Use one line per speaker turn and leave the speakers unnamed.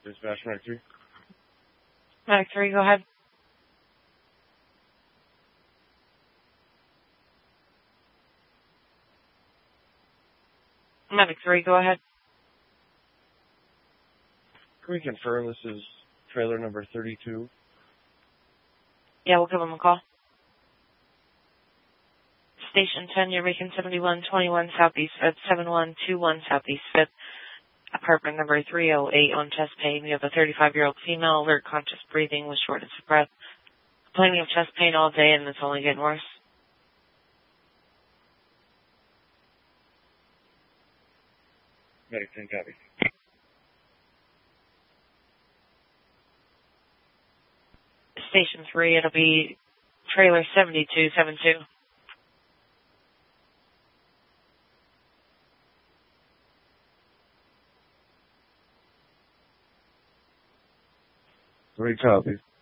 Dispatch Medic 3.
Medic 3, go ahead. Medic 3, go ahead.
Can we confirm this is trailer number 32?
Yeah, we'll give them a call. Station 10, you're making 7121 Southeast 5th, 7121 Southeast 5th, apartment number 308 on chest pain. We have a 35-year-old female, alert, conscious breathing with shortness of breath, complaining of chest pain all day, and it's only getting worse.
Medic 10, copy.
Station 3, it'll be trailer 7272.
Three copies.